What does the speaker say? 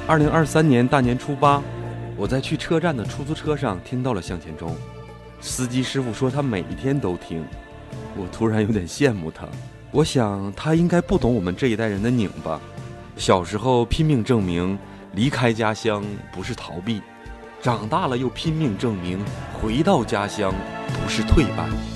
2023年大年初八，我在去车站的出租车上听到了向前冲，司机师傅说他每一天都听，我突然有点羡慕他。我想他应该不懂我们这一代人的拧吧。小时候拼命证明离开家乡不是逃避，长大了又拼命证明回到家乡不是退班。